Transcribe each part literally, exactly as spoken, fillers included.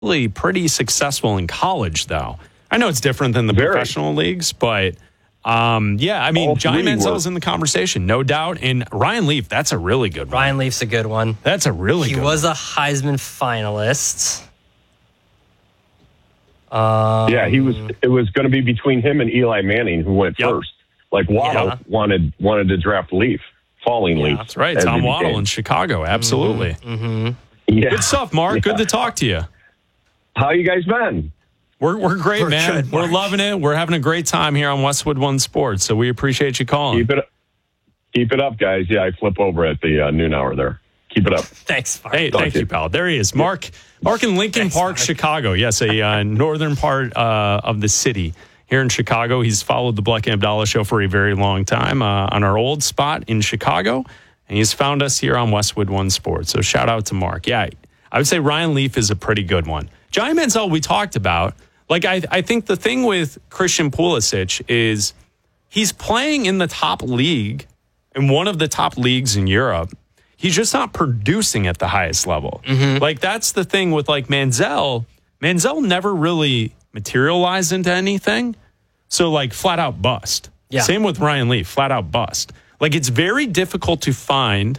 really pretty successful in college, though. I know it's different than the Very. professional leagues, but um, yeah, I mean, Johnny Manziel's in the conversation, no doubt. And Ryan Leaf, that's a really good one. Ryan Leaf's a good one. That's a really he good one. He was a Heisman finalist. Um, yeah, he was. It was going to be between him and Eli Manning, who went yep. first. Like Waddle yeah. wanted wanted to draft Leaf, falling yeah, Leaf. That's right, Tom Waddle in Chicago. Absolutely. Mm-hmm. Mm-hmm. Yeah. Good stuff, Mark. Yeah. Good to talk to you. How you guys been? We're we're great, we're man. Good, we're loving it. We're having a great time here on Westwood One Sports. So we appreciate you calling. Keep it, keep it up, guys. Yeah, I flip over at the uh, noon hour there. Keep it up. Thanks, Mark. Hey, Talk thank you, pal. There he is, Mark. Mark in Lincoln Thanks, Park, Mark. Chicago. Yes, a uh, northern part uh, of the city here in Chicago. He's followed the Bleck and Abdallah show for a very long time uh, on our old spot in Chicago, and he's found us here on Westwood One Sports. So shout out to Mark. Yeah, I would say Ryan Leaf is a pretty good one. Johnny Manziel, we talked about. Like, I, I think the thing with Christian Pulisic is he's playing in the top league, in one of the top leagues in Europe. He's just not producing at the highest level. Mm-hmm. Like, that's the thing with, like, Manziel. Manziel never really materialized into anything. So, like, flat out bust. Yeah. Same with Ryan Leaf, flat out bust. Like, it's very difficult to find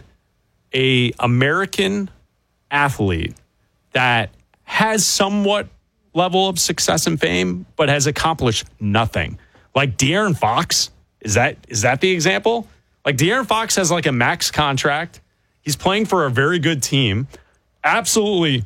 a American athlete that has somewhat level of success and fame, but has accomplished nothing. Like De'Aaron Fox, is that is that the example? Like De'Aaron Fox has like a max contract. He's playing for a very good team. Absolutely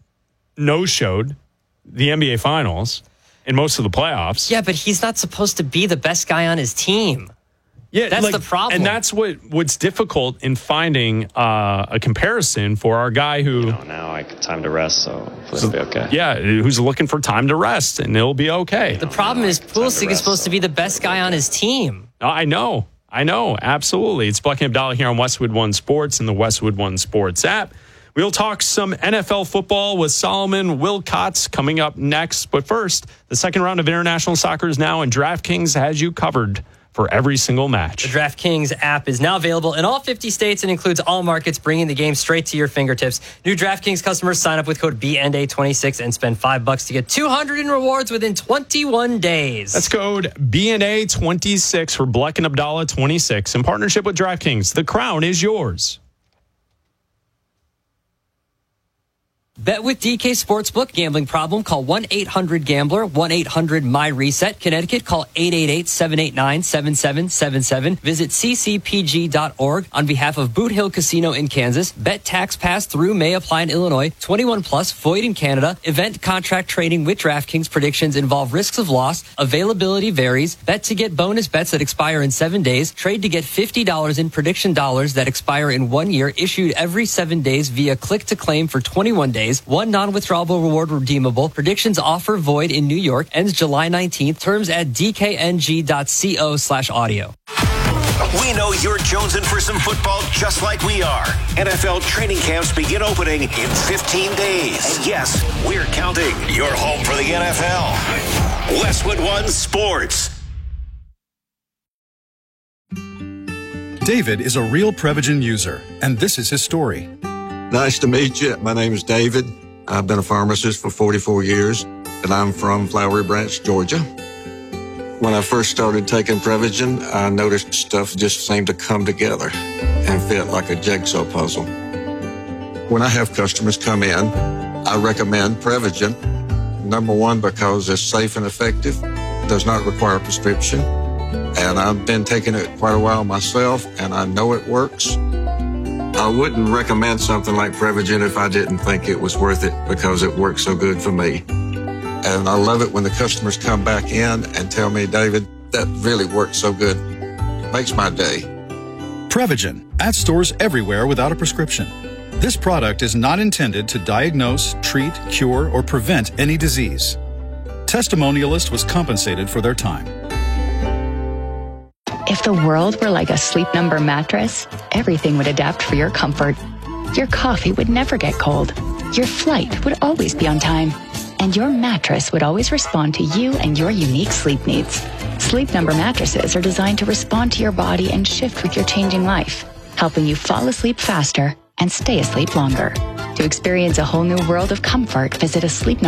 no-showed the N B A Finals in most of the playoffs. Yeah, but he's not supposed to be the best guy on his team. Yeah, that's like, the problem. And that's what what's difficult in finding uh, a comparison for our guy who... You know, now I got time to rest, so it'll be okay. Yeah, who's looking for time to rest, and it'll be okay. The problem is Pulisic is supposed to be the best guy on his team. Oh, I know. I know. Absolutely. It's Bleck and Abdallah here on Westwood One Sports and the Westwood One Sports app. We'll talk some N F L football with Solomon Wilcots coming up next. But first, the second round of international soccer is now, and DraftKings has you covered for every single match. The DraftKings app is now available in all fifty states and includes all markets, bringing the game straight to your fingertips. New DraftKings customers sign up with code B N A twenty-six and spend five bucks to get two hundred in rewards within twenty-one days. That's code B N A twenty-six for Bleck and Abdallah twenty-six in partnership with DraftKings. The crown is yours. Bet with D K Sportsbook. Gambling problem? Call one eight hundred gambler, one eight hundred my reset. Connecticut, call eight eight eight, seven eight nine, seven seven seven seven. Visit c c p g dot org on behalf of Boot Hill Casino in Kansas. Bet tax pass through may apply in Illinois. twenty-one plus, void in Canada. Event contract trading with DraftKings. Predictions involve risks of loss. Availability varies. Bet to get bonus bets that expire in seven days. Trade to get fifty dollars in prediction dollars that expire in one year. Issued every seven days via click to claim for twenty-one days. One non-withdrawable reward redeemable. Predictions offer void in New York. Ends July nineteenth. Terms at d k n g dot co slash audio. We know you're jonesing for some football just like we are. N F L training camps begin opening in fifteen days. And yes, we're counting. You're home for the N F L. Westwood One Sports. David is a real Prevagen user, and this is his story. Nice to meet you. My name is David. I've been a pharmacist for forty-four years, and I'm from Flowery Branch, Georgia. When I first started taking Prevagen, I noticed stuff just seemed to come together and fit like a jigsaw puzzle. When I have customers come in, I recommend Prevagen. Number one, because it's safe and effective, does not require a prescription, and I've been taking it quite a while myself, and I know it works. I wouldn't recommend something like Prevagen if I didn't think it was worth it because it works so good for me. And I love it when the customers come back in and tell me, David, that really works so good. It makes my day. Prevagen, at stores everywhere without a prescription. This product is not intended to diagnose, treat, cure, or prevent any disease. Testimonialist was compensated for their time. If the world were like a Sleep Number mattress, everything would adapt for your comfort. Your coffee would never get cold. Your flight would always be on time. And your mattress would always respond to you and your unique sleep needs. Sleep Number mattresses are designed to respond to your body and shift with your changing life, helping you fall asleep faster and stay asleep longer. To experience a whole new world of comfort, visit a Sleep Number